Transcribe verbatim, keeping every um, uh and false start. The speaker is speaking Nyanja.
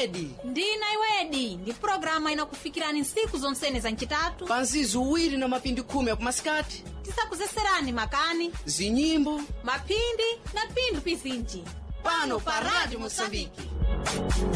iwedi ndina iwedi ndi programa inakufikirani nsiku zonsene za ncitatu panzizi uwiri na mapindi khumi akumasikati tisakuzeserani makani zinyimbo maphindi na pindu pizinji pano pa Radio Mosambiki.